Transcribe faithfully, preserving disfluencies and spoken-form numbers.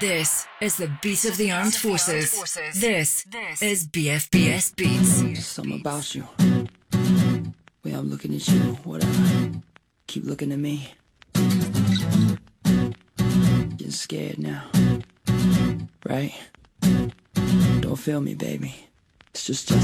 This is the beat of the armed forces. This is B F B S Beats. Something about you. Way I'm looking at you, whatever. Keep looking at me. Getting scared now. Right? Don't feel me, baby. It's just just